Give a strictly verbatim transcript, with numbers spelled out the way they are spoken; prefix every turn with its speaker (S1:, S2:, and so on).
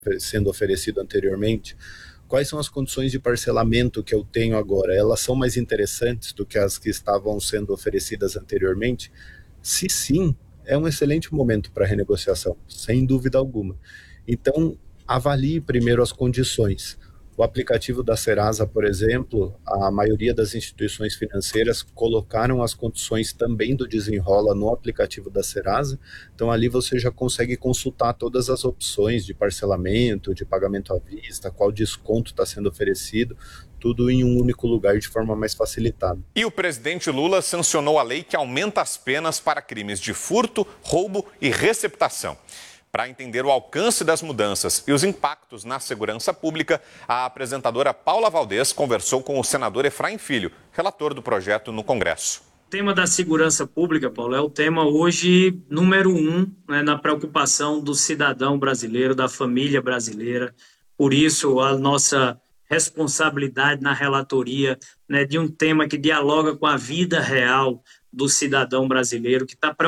S1: sendo oferecido anteriormente, quais são as condições de parcelamento que eu tenho agora? Elas são mais interessantes do que as que estavam sendo oferecidas anteriormente? Se sim, é um excelente momento para renegociação, sem dúvida alguma. Então, avalie primeiro as condições. O aplicativo da Serasa, por exemplo, a maioria das instituições financeiras colocaram as condições também do Desenrola no aplicativo da Serasa, então ali você já consegue consultar todas as opções de parcelamento, de pagamento à vista, qual desconto está sendo oferecido, tudo em um único lugar de forma mais facilitada.
S2: E o presidente Lula sancionou a lei que aumenta as penas para crimes de furto, roubo e receptação. Para entender o alcance das mudanças e os impactos na segurança pública, a apresentadora Paula Valdez conversou com o senador Efraim Filho, relator do projeto no Congresso.
S3: O tema da segurança pública, Paulo, é o tema hoje número um, né, na preocupação do cidadão brasileiro, da família brasileira. Por isso, a nossa responsabilidade na relatoria, né, de um tema que dialoga com a vida real do cidadão brasileiro, que está preocupado